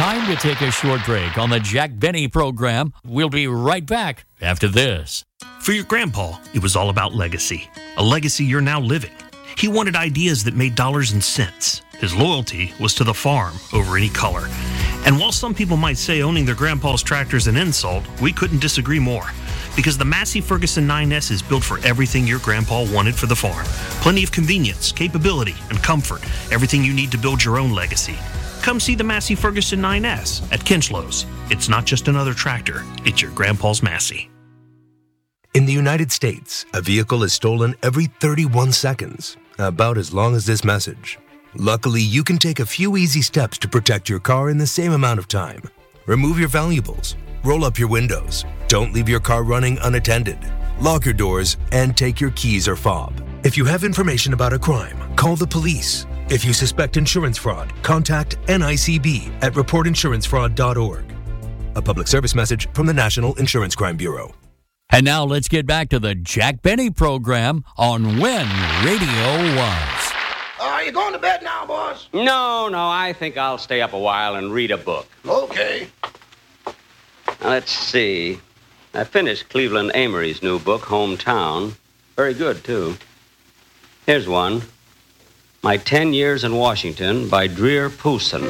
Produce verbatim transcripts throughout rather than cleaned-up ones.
Time to take a short break on the Jack Benny program. We'll be right back after this. For your grandpa, it was all about legacy. A legacy you're now living. He wanted ideas that made dollars and cents. His loyalty was to the farm over any color. And while some people might say owning their grandpa's tractor is an insult, we couldn't disagree more. Because the Massey Ferguson nine S is built for everything your grandpa wanted for the farm. Plenty of convenience, capability, and comfort. Everything you need to build your own legacy. Come see the Massey Ferguson nine S at Kinchlows. It's not just another tractor, it's your grandpa's Massey. In the United States, a vehicle is stolen every thirty-one seconds, about as long as this message. Luckily, you can take a few easy steps to protect your car in the same amount of time. Remove your valuables, roll up your windows, don't leave your car running unattended, lock your doors, and take your keys or fob. If you have information about a crime, call the police. If you suspect insurance fraud, contact N I C B at report insurance fraud dot org. A public service message from the National Insurance Crime Bureau. And now let's get back to the Jack Benny program on When Radio Was. Are you going to bed now, boss? No, no, I think I'll stay up a while and read a book. Okay. Now, let's see. I finished Cleveland Amory's new book, Hometown. Very good, too. Here's one. My Ten Years in Washington by Dreer Pooson.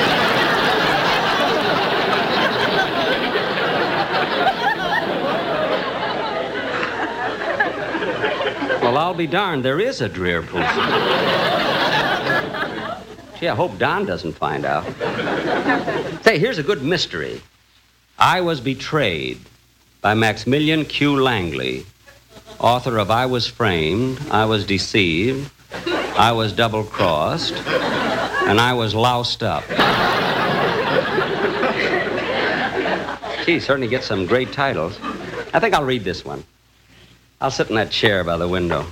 Well, I'll be darned, there is a Dreer Pooson. Gee, I hope Don doesn't find out. Say, here's a good mystery. I Was Betrayed by Maximilian Q. Langley, author of I Was Framed, I Was Deceived, I Was Double-Crossed, and I Was Loused Up. Gee, certainly gets some great titles. I think I'll read this one. I'll sit in that chair by the window.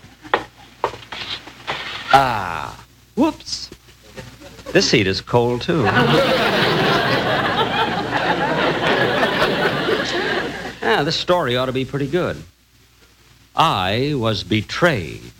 Ah, whoops. This seat is cold, too. Yeah, this story ought to be pretty good. I was betrayed